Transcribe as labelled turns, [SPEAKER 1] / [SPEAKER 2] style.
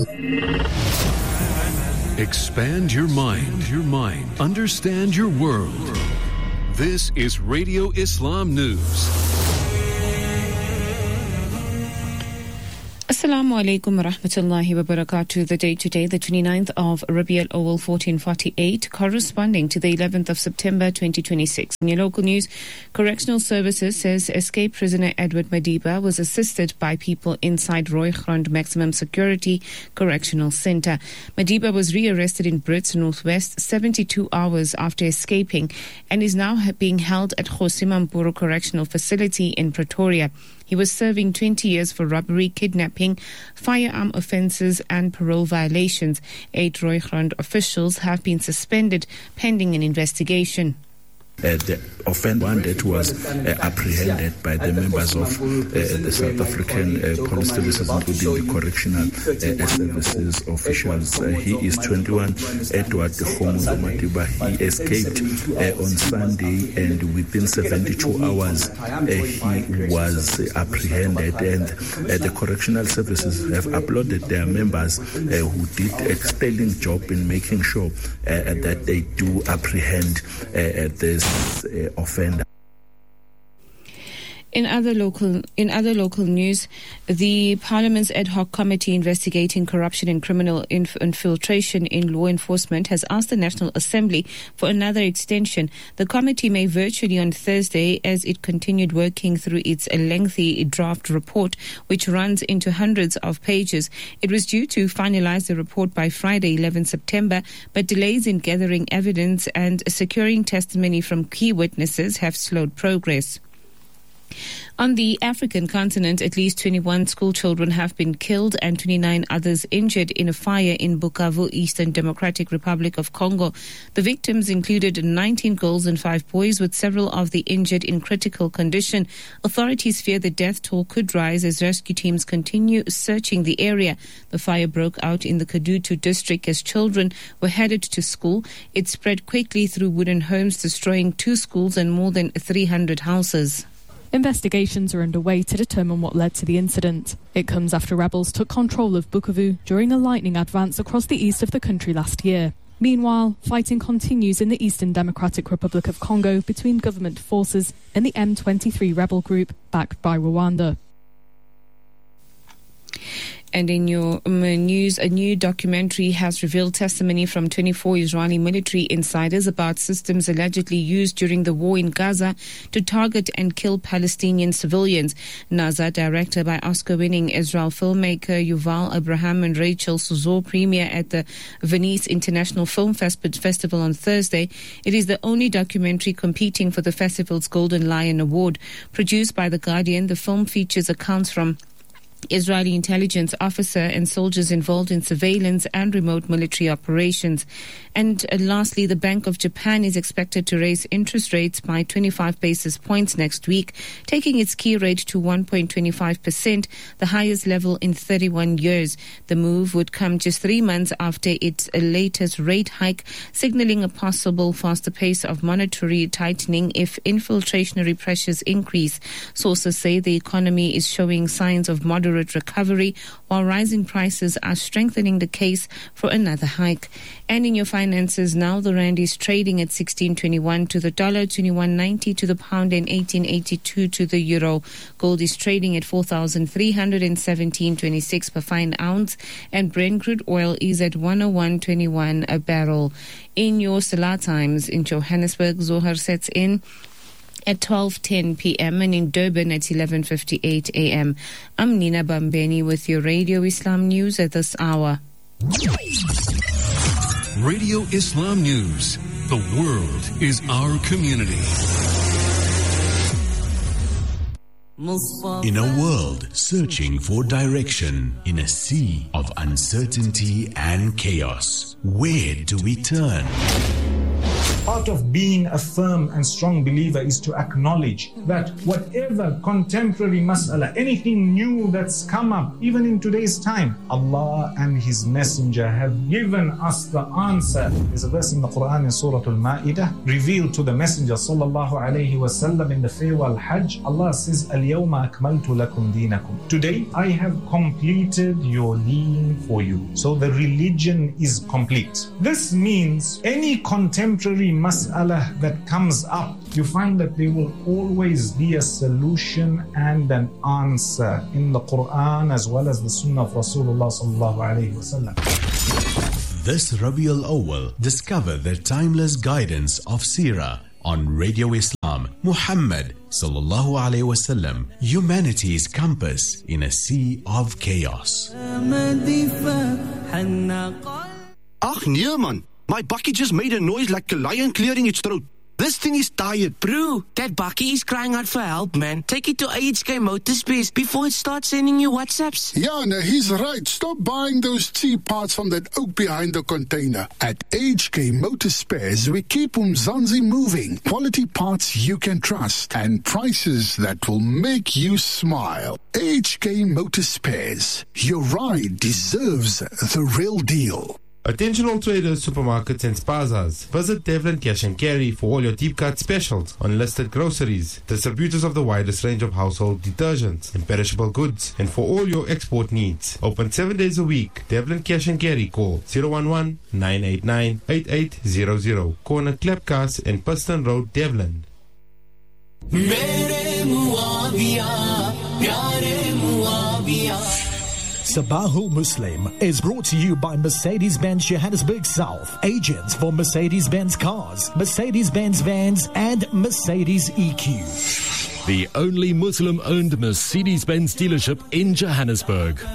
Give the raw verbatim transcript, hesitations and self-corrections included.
[SPEAKER 1] Expand your mind, your mind. Understand your world. This is Radio Islam News.
[SPEAKER 2] Assalamu alaikum wa rahmatullahi wa barakatuh. The date today, the twenty-ninth of Rabi al-Awwal fourteen forty-eight, corresponding to the eleventh of September twenty twenty-six. In your local news, Correctional Services says escaped prisoner Edward Madiba was assisted by people inside Rooigrond Maximum Security Correctional Centre. Madiba was rearrested in Brits Northwest seventy-two hours after escaping and is now being held at Kgosi Mampuru Correctional Facility in Pretoria. He was serving twenty years for robbery, kidnapping, firearm offences and parole violations. Eight Rooigrond officials have been suspended pending an investigation.
[SPEAKER 3] Uh, the offender one that was uh, apprehended by the members of uh, the South African uh, Police Services, including the Correctional uh, Services officials. Uh, he is twenty-one, Edward Khomundo Madiba. He escaped uh, on Sunday, and within seventy-two hours uh, he was apprehended, and uh, the Correctional Services have uploaded their members uh, who did a sterling job in making sure uh, that they do apprehend uh, this Uh, offender.
[SPEAKER 2] In other local in other local news, the Parliament's ad hoc committee investigating corruption and criminal inf- infiltration in law enforcement has asked the National Assembly for another extension. The committee met virtually on Thursday as it continued working through its lengthy draft report, which runs into hundreds of pages. It was due to finalize the report by Friday, eleventh September, but delays in gathering evidence and securing testimony from key witnesses have slowed progress. On the African continent, at least twenty-one school children have been killed and twenty-nine others injured in a fire in Bukavu, Eastern Democratic Republic of Congo. The victims included nineteen girls and five boys, with several of the injured in critical condition. Authorities fear the death toll could rise as rescue teams continue searching the area. The fire broke out in the Kadutu district as children were headed to school. It spread quickly through wooden homes, destroying two schools and more than three hundred houses.
[SPEAKER 4] Investigations are underway to determine what led to the incident. It comes after rebels took control of Bukavu during a lightning advance across the east of the country last year. Meanwhile, fighting continues in the Eastern Democratic Republic of Congo between government forces and the M twenty-three rebel group backed by Rwanda.
[SPEAKER 2] And in your um, news, a new documentary has revealed testimony from twenty-four Israeli military insiders about systems allegedly used during the war in Gaza to target and kill Palestinian civilians. NASA director by Oscar-winning Israel filmmaker Yuval Abraham and Rachel Suzor premiere at the Venice International Film Fest- Festival on Thursday. It is the only documentary competing for the festival's Golden Lion Award. Produced by The Guardian, the film features accounts from Israeli intelligence officer and soldiers involved in surveillance and remote military operations. And uh, lastly, the Bank of Japan is expected to raise interest rates by twenty-five basis points next week, taking its key rate to one point two five percent, the highest level in thirty-one years. The move would come just three months after its latest rate hike, signaling a possible faster pace of monetary tightening if inflationary pressures increase. Sources say the economy is showing signs of moderate recovery, while rising prices are strengthening the case for another hike. And in your finances now, the rand is trading at sixteen twenty-one to the dollar, twenty-one ninety to the pound, and eighteen eighty-two to the euro. Gold is trading at four thousand three hundred seventeen twenty-six per fine ounce, and Brent crude oil is at one oh one twenty-one a barrel. In your Salah times in Johannesburg, Zohar sets in at twelve ten p.m. and in Durban at eleven fifty-eight a.m. I'm Nina Bambeni with your Radio Islam News at this hour.
[SPEAKER 1] Radio Islam News. The world is our community.
[SPEAKER 5] In a world searching for direction, in a sea of uncertainty and chaos, where do we turn?
[SPEAKER 6] Part of being a firm and strong believer is to acknowledge that whatever contemporary mas'ala, anything new that's come up, even in today's time, Allah and His Messenger have given us the answer. There's a verse in the Quran in Surah Al-Ma'idah revealed to the Messenger sallallahu alayhi wasallam in the farewell Hajj. Allah says, Al-yawma akmaltu lakum dinakum. Today I have completed your deen for you. So the religion is complete. This means any contemporary mas'ala that comes up, you find that there will always be a solution and an answer in the Quran as well as the Sunnah of Rasulullah sallallahu alayhi wasallam.
[SPEAKER 5] This Rabiul Awwal, discover the timeless guidance of Seerah on Radio Islam. Muhammad sallallahu alayhi wasallam, humanity's compass in a sea of chaos.
[SPEAKER 7] Ach nee man, my bakkie just made a noise like a lion clearing its throat. This thing is tired.
[SPEAKER 8] Bro, that bakkie is crying out for help, man. Take it to A H K Motorspace before it starts sending you WhatsApps.
[SPEAKER 9] Yeah, no, he's right. Stop buying those cheap parts from that oak behind the container. At A H K Motorspares, we keep Umzansi moving. Quality parts you can trust and prices that will make you smile. A H K Motorspares. Your ride deserves the real deal.
[SPEAKER 10] Attention all traders, supermarkets and spazas. Visit Devlin Cash and Carry for all your deep cut specials on listed groceries, distributors of the widest range of household detergents and perishable goods, and for all your export needs. Open seven days a week. Devlin Cash and Carry. Call zero one one, nine eight nine, eight eight zero zero. Corner Klepkas and Piston Road, Devlin.
[SPEAKER 11] Sabahul Muslim is brought to you by Mercedes-Benz Johannesburg South, agents for Mercedes-Benz cars, Mercedes-Benz vans, and Mercedes E Q.
[SPEAKER 12] The only Muslim-owned Mercedes-Benz dealership in Johannesburg.